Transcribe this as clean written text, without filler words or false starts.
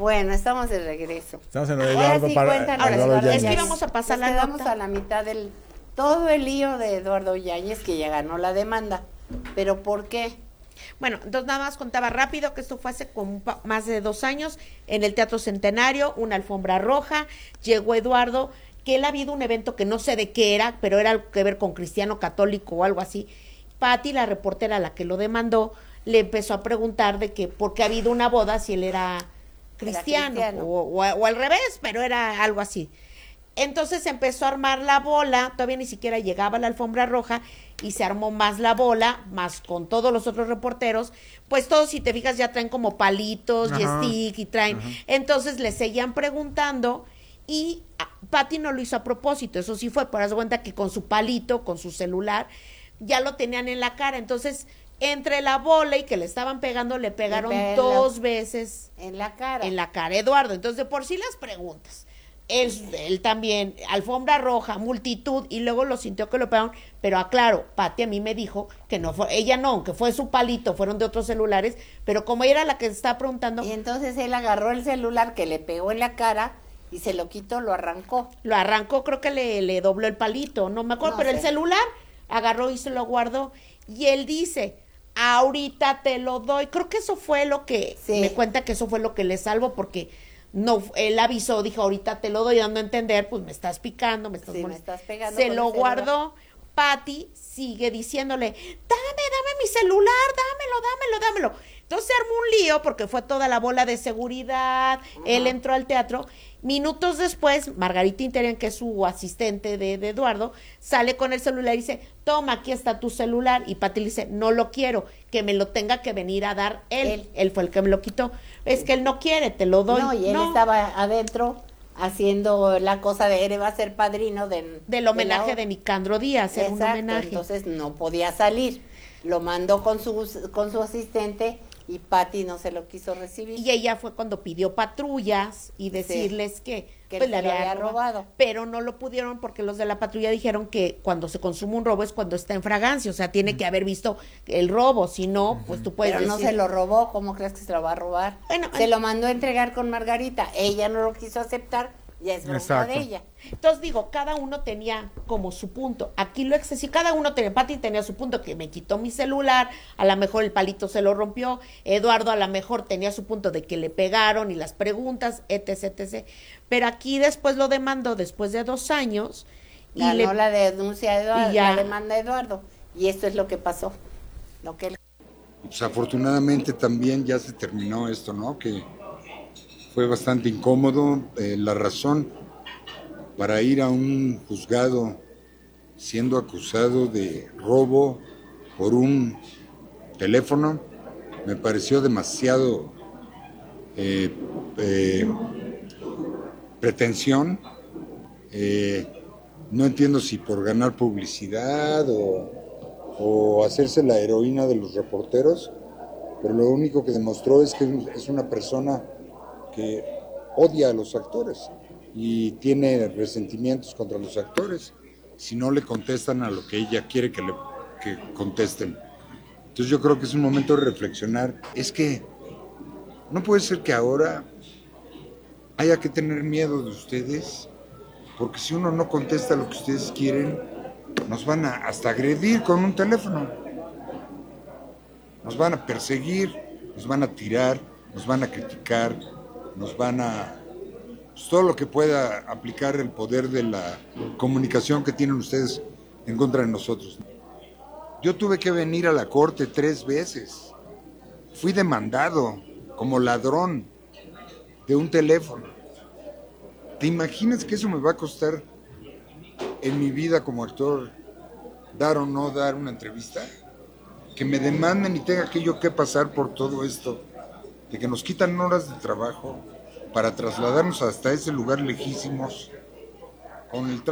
Bueno, estamos de regreso. Estamos en lo de Ahora Eduardo sí, para cuéntanos, Eduardo Eduardo Yáñez. Es que íbamos a pasar Nos la quedamos nota. a la mitad del todo el lío de Eduardo Yáñez, que ya ganó la demanda. ¿Pero por qué? Bueno, entonces nada más contaba rápido que esto fue hace como más de 2 años en el Teatro Centenario, una alfombra roja, llegó Eduardo, que él ha habido un evento que no sé de qué era, pero era algo que ver con cristiano católico o algo así. Patti, la reportera, la que lo demandó, le empezó a preguntar de que por qué ha habido una boda si él era cristiano, o al revés, pero era algo así. Entonces empezó a armar la bola, todavía ni siquiera llegaba a la alfombra roja y se armó más la bola, más con todos los otros reporteros, pues todos, si te fijas, ya traen como palitos y stick y traen. Entonces le seguían preguntando y Patti no lo hizo a propósito, eso sí fue, por haz de cuenta que con su palito, con su celular, ya lo tenían en la cara. Entonces, entre la bola y que le estaban pegando, le pegaron 2 veces en la cara. En la cara, Eduardo. Entonces, de por sí las preguntas. Él también, alfombra roja, multitud, y luego lo sintió que lo pegaron, pero aclaro, Patti a mí me dijo que no fue, ella no, aunque fue su palito, fueron de otros celulares, pero como ella era la que estaba preguntando. Y entonces él agarró el celular que le pegó en la cara y se lo quitó, lo arrancó. Lo arrancó, creo que le dobló el palito, no me acuerdo, No pero sé. el celular agarró y se lo guardó, y él dice, ahorita te lo doy. Creo que eso fue lo que, me cuenta que eso fue lo que le salvó, porque no, él avisó, dijo, ahorita te lo doy, dando a entender, pues me estás picando, me estás me estás pegando. Se con lo el celular. guardó. Patti sigue diciéndole, dame mi celular, dámelo. Entonces se armó un lío porque fue toda la bola de seguridad, él entró al teatro. Minutos después, Margarita Interian, que es su asistente de Eduardo, sale con el celular y dice, toma, aquí está tu celular. Y Patti le dice, no lo quiero, que me lo tenga que venir a dar él. Él fue el que me lo quitó. Es que él no quiere, te lo doy. No, y él estaba adentro haciendo la cosa de él va a ser padrino del homenaje de Nicandro Díaz, era un homenaje. Entonces no podía salir. Lo mandó con su asistente y Patti no se lo quiso recibir. Y ella fue cuando pidió patrullas y decirles que pues, le había robado. Pero no lo pudieron porque los de la patrulla dijeron que cuando se consume un robo es cuando está en fragancia, o sea, tiene que haber visto el robo, si no, pues tú puedes Pero decir. no se lo robó, ¿cómo crees que se lo va a robar? Bueno, se lo mandó a entregar con Margarita, ella no lo quiso aceptar, ya es bronca de ella. Entonces digo, cada uno tenía como su punto. Aquí lo excesivo, cada uno tenía, Patti tenía su punto, que me quitó mi celular, a lo mejor el palito se lo rompió, Eduardo a lo mejor tenía su punto de que le pegaron y las preguntas, etc. Pero aquí después lo demandó después de 2 años. Ganó la denuncia de Eduardo, la demanda de Eduardo. Y esto es lo que pasó. Lo que Pues afortunadamente también ya se terminó esto, ¿no? Que fue bastante incómodo. La razón para ir a un juzgado siendo acusado de robo por un teléfono me pareció demasiado pretensión. No entiendo si por ganar publicidad o hacerse la heroína de los reporteros, pero lo único que demostró es que es una persona que odia a los actores y tiene resentimientos contra los actores si no le contestan a lo que ella quiere que contesten. Entonces yo creo que es un momento de reflexionar. Es que no puede ser que ahora haya que tener miedo de ustedes, porque si uno no contesta lo que ustedes quieren, nos van a hasta agredir con un teléfono, nos van a perseguir, nos van a tirar, nos van a criticar, nos van a... Pues todo lo que pueda aplicar el poder de la comunicación que tienen ustedes en contra de nosotros. Yo tuve que venir a la corte 3 veces. Fui demandado como ladrón de un teléfono. ¿Te imaginas que eso me va a costar en mi vida como actor dar o no dar una entrevista? Que me demanden y tenga que yo que pasar por todo esto, de que nos quitan horas de trabajo para trasladarnos hasta ese lugar lejísimos con el